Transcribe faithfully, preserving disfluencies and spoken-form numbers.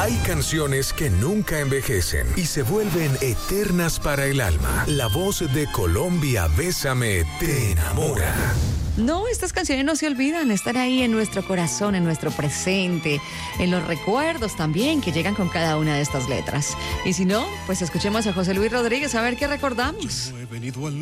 Hay canciones que nunca envejecen y se vuelven eternas para el alma. La voz de Colombia, Bésame, te enamora. No, estas canciones no se olvidan, están ahí en nuestro corazón, en nuestro presente, en los recuerdos también que llegan con cada una de estas letras. Y si no, pues escuchemos a José Luis Rodríguez a ver qué recordamos. Yo no he venido al